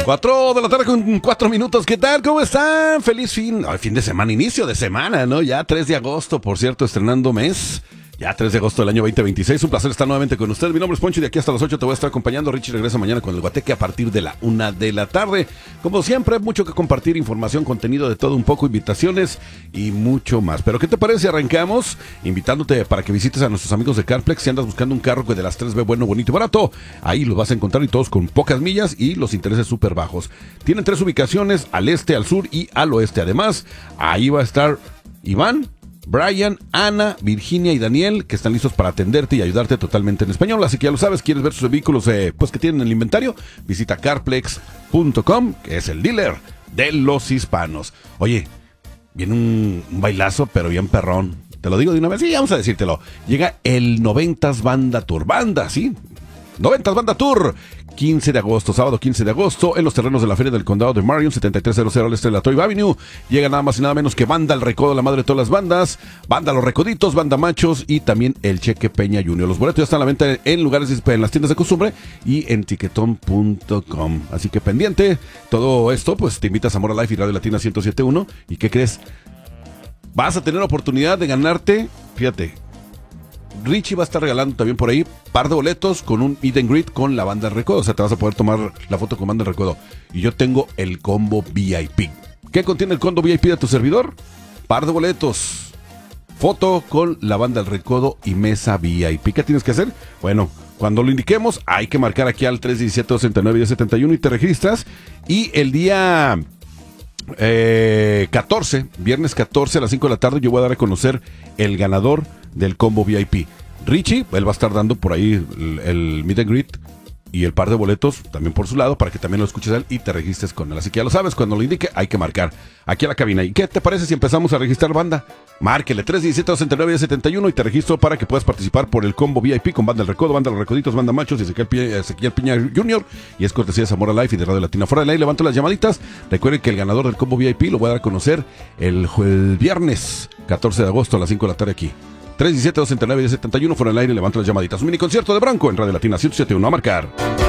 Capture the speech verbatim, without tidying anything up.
Cuatro de la tarde con cuatro minutos. ¿Qué tal? ¿Cómo están? Feliz fin, ay, fin de semana, inicio de semana, ¿no? Ya tres de agosto, por cierto, estrenando mes. Ya tres de agosto del año veinte veintiséis. Un placer estar nuevamente con ustedes. Mi nombre es Poncho y de aquí hasta las ocho te voy a estar acompañando. Richie regresa mañana con el Guateque a partir de la una de la tarde. Como siempre, mucho que compartir, información, contenido de todo un poco, invitaciones y mucho más. Pero ¿qué te parece si arrancamos invitándote para que visites a nuestros amigos de Carplex? Si andas buscando un carro que de las tres B bueno, bonito y barato, ahí los vas a encontrar y todos con pocas millas y los intereses súper bajos. Tienen tres ubicaciones, al este, al sur y al oeste. Además, ahí va a estar Iván, Brian, Ana, Virginia y Daniel, que están listos para atenderte y ayudarte totalmente en español. Así que ya lo sabes, quieres ver sus vehículos eh, pues que tienen en el inventario, visita carplex punto com, que es el dealer de los hispanos. Oye, viene un, un bailazo, pero bien perrón. Te lo digo de una vez, sí, vamos a decírtelo. Llega el noventas Banda Tour. Banda, ¿sí? noventas Banda Tour. quince de agosto, sábado quince de agosto, en los terrenos de la Feria del Condado de Marion, setenta y tres cero cero al este de la Toy Avenue. Llega nada más y nada menos que Banda El Recodo, la madre de todas las bandas, Banda Los Recoditos, Banda Machos y también el Cheque Peña Junior. Los boletos ya están a la venta en lugares, en las tiendas de costumbre y en tiquetón punto com. Así que pendiente, todo esto, pues te invita a Zamora Life y Radio Latina ciento siete punto uno. ¿Y qué crees? Vas a tener la oportunidad de ganarte, fíjate, Richie va a estar regalando también por ahí par de boletos con un meet and greet con la Banda del Recodo. O sea, te vas a poder tomar la foto con Banda del Recodo. Y yo tengo el combo V I P. ¿Qué contiene el combo V I P de tu servidor? Par de boletos, foto con la Banda del Recodo y mesa V I P. ¿Qué tienes que hacer? Bueno, cuando lo indiquemos, hay que marcar aquí al tres uno siete, dos nueve, uno cero siete uno y te registras. Y el día eh, catorce, viernes catorce a las cinco de la tarde, yo voy a dar a conocer el ganador del combo V I P. Richie, él va a estar dando por ahí el, el meet and greet y el par de boletos también por su lado para que también lo escuches a él y te registres con él. Así que ya lo sabes, cuando lo indique hay que marcar aquí a la cabina. ¿Y qué te parece si empezamos a registrar banda? Márquele tres uno siete, dos nueve, uno cero siete uno y te registro para que puedas participar por el combo V I P con Banda del Recodo, Banda Los Recoditos, Banda Machos y Ezequiel, Pi- Ezequiel Piña Junior. Y es cortesía de Zamora Life y de Radio Latina. Fuera de ley, levanto las llamaditas. Recuerden que el ganador del combo V I P lo voy a dar a conocer el, el viernes catorce de agosto a las cinco de la tarde aquí. tres uno siete, dos nueve, uno cero siete uno, fuera del aire, levanto las llamaditas. Un mini concierto de Branco en Radio Latina ciento siete punto uno a marcar.